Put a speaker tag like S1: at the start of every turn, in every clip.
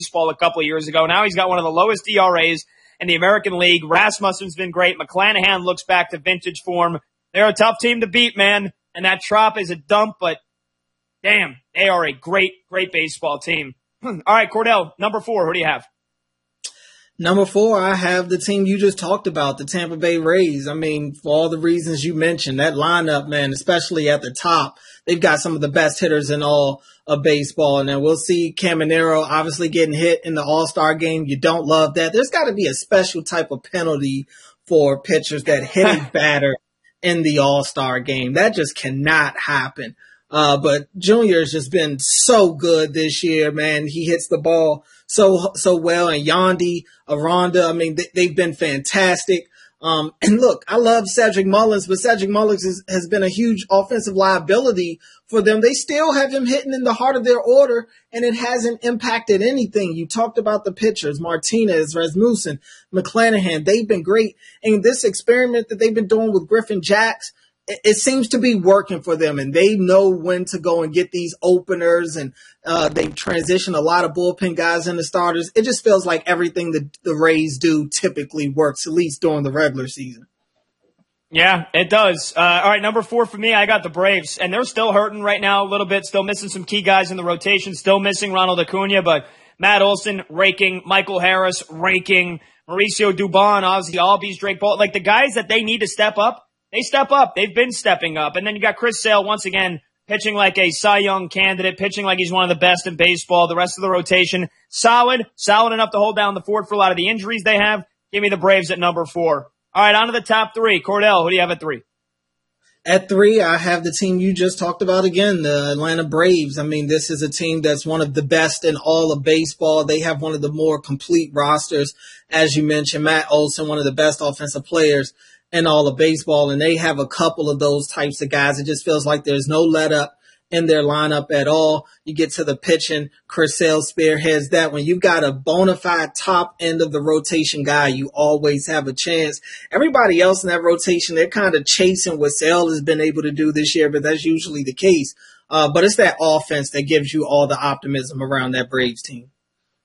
S1: baseball a couple of years ago. Now he's got one of the lowest ERAs in the American League. Rasmussen's been great. McClanahan looks back to vintage form. They're a tough team to beat, man. And that Trop is a dump, but damn, they are a great, great baseball team. All right, Cordell, number 4, who do you have?
S2: Number 4, I have the team you just talked about, the Tampa Bay Rays. I mean, for all the reasons you mentioned, that lineup, man, especially at the top, they've got some of the best hitters in all of baseball. And then we'll see Caminero obviously getting hit in the All-Star game. You don't love that. There's got to be a special type of penalty for pitchers that hit a batter in the All-Star game. That just cannot happen. But Junior has just been so good this year, man. He hits the ball so well. And Yandy, Aranda, I mean, they've been fantastic. And look, I love Cedric Mullins, but Cedric Mullins has been a huge offensive liability for them. They still have him hitting in the heart of their order, and it hasn't impacted anything. You talked about the pitchers, Martinez, Rasmussen, McClanahan. They've been great. And this experiment that they've been doing with Griffin Jax, it seems to be working for them, and they know when to go and get these openers, and they transition a lot of bullpen guys into starters. It just feels like everything that the Rays do typically works, at least during the regular season.
S1: Yeah, it does. All right, number 4 for me, I got the Braves, and they're still hurting right now a little bit, still missing some key guys in the rotation, still missing Ronald Acuna, but Matt Olson raking, Michael Harris raking, Mauricio Dubon, Ozzy Albies, Drake Ball, like the guys that they need to step up. They step up. They've been stepping up. And then you got Chris Sale once again pitching like a Cy Young candidate, pitching like he's one of the best in baseball. The rest of the rotation, solid enough to hold down the fort for a lot of the injuries they have. Give me the Braves at number 4. All right, on to the top 3. Cordell, who do you have at 3?
S2: At 3, I have the team you just talked about again, the Atlanta Braves. I mean, this is a team that's one of the best in all of baseball. They have one of the more complete rosters. As you mentioned, Matt Olson, one of the best offensive players in all of baseball, and they have a couple of those types of guys. It just feels like there's no let up in their lineup at all. You get to the pitching, Chris Sale spearheads that. When you've got a bona fide top end of the rotation guy, you always have a chance. Everybody else in that rotation, they're kind of chasing what Sale has been able to do this year, but that's usually the case. But it's that offense that gives you all the optimism around that Braves team.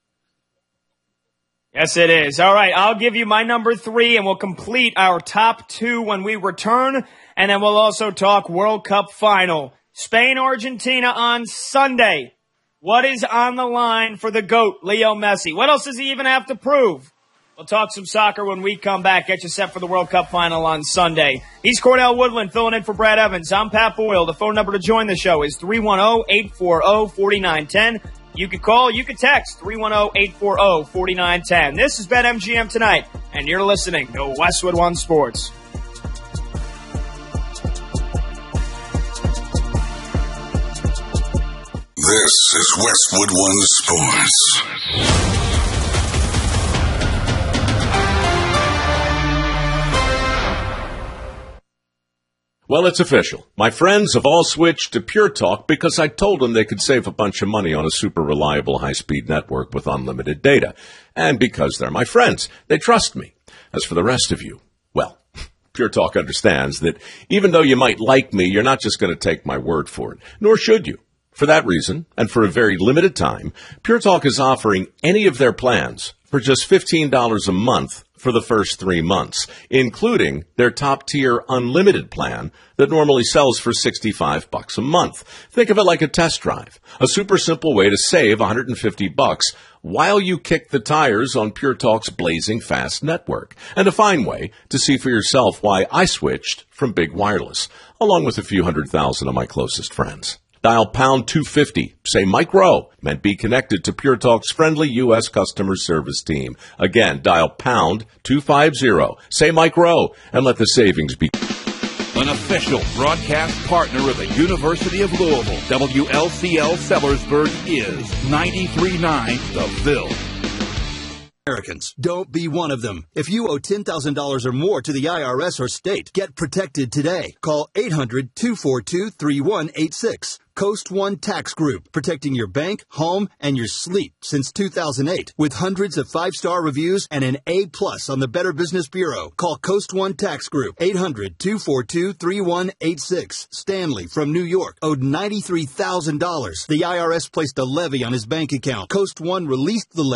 S1: Yes, it is. All right, I'll give you my number 3, and we'll complete our top 2 when we return. And then we'll also talk World Cup final. Spain, Argentina on Sunday. What is on the line for the GOAT, Leo Messi? What else does he even have to prove? We'll talk some soccer when we come back. Get you set for the World Cup final on Sunday. He's Cordell Woodland filling in for Brad Evans. I'm Pat Boyle. The phone number to join the show is 310-840-4910. You could call, you could text, 310-840-4910. This is BetMGM Tonight, and you're listening to Westwood One Sports.
S3: This is Westwood One Sports.
S4: Well, it's official. My friends have all switched to Pure Talk because I told them they could save a bunch of money on a super reliable high-speed network with unlimited data. And because they're my friends, they trust me. As for the rest of you, well, Pure Talk understands that even though you might like me, you're not just going to take my word for it, nor should you. For that reason, and for a very limited time, Pure Talk is offering any of their plans for just $15 a month for the first 3 months, including their top-tier unlimited plan that normally sells for $65 a month. Think of it like a test drive, a super simple way to save $150 while you kick the tires on Pure Talk's blazing fast network, and a fine way to see for yourself why I switched from Big Wireless, along with a few 100,000 of my closest friends. Dial pound 250, say Mike Rowe, and be connected to Pure Talk's friendly U.S. customer service team. Again, dial pound 250, say Mike Rowe, and let the savings be.
S5: An official broadcast partner of the University of Louisville, WLCL Sellersburg is 93.9 The Ville.
S6: Americans, don't be one of them. If you owe $10,000 or more to the IRS or state, get protected today. Call 800-242-3186. Coast One Tax Group, protecting your bank, home, and your sleep since 2008. With hundreds of 5-star reviews and an A+ on the Better Business Bureau. Call Coast One Tax Group, 800-242-3186. Stanley from New York owed $93,000. The IRS placed a levy on his bank account. Coast One released the levy